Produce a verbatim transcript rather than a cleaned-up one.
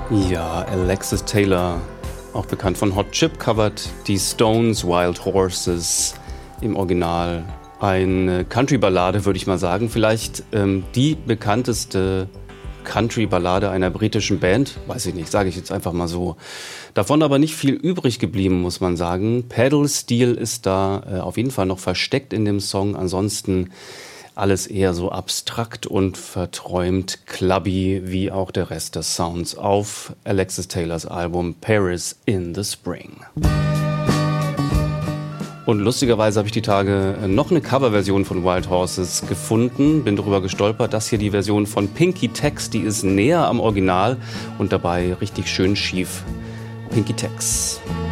Ja, Alexis Taylor, auch bekannt von Hot Chip, covert die Stones' Wild Horses im Original. Eine Country-Ballade, würde ich mal sagen. Vielleicht ähm, die bekannteste Country-Ballade einer britischen Band. Weiß ich nicht, sage ich jetzt einfach mal so. Davon aber nicht viel übrig geblieben, muss man sagen. Pedal Steel ist da äh, auf jeden Fall noch versteckt in dem Song. Ansonsten alles eher so abstrakt und verträumt clubby, wie auch der Rest des Sounds auf Alexis Taylors Album Paris in the Spring. Und lustigerweise habe ich die Tage noch eine Coverversion von Wild Horses gefunden, bin darüber gestolpert. Das hier die Version von Pinky Tex, die ist näher am Original und dabei richtig schön schief. Pinky Tex.